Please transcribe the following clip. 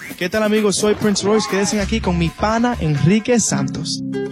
¿Qué tal amigos? Soy Prince Royce. Quédense aquí con mi pana Enrique Santos.